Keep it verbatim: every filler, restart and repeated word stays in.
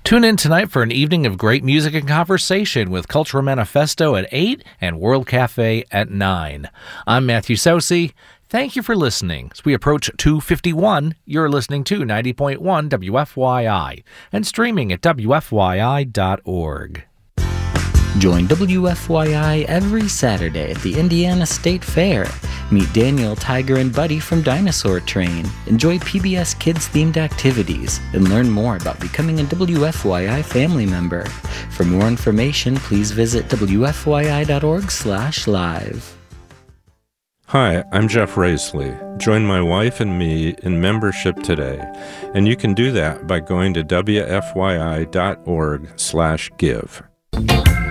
Tune in tonight for an evening of great music and conversation with Cultural Manifesto at eight and World Cafe at nine. I'm Matthew Saucy. Thank you for listening. As we approach two fifty-one, you're listening to ninety point one W F Y I and streaming at W F Y I dot org. Join W F Y I every Saturday at the Indiana State Fair. Meet Daniel, Tiger, and Buddy from Dinosaur Train. Enjoy P B S Kids-themed activities and learn more about becoming a W F Y I family member. For more information, please visit W F Y I dot org slash live. Hi, I'm Jeff Raisley. Join my wife and me in membership today, and you can do that by going to W F Y I dot org slash give.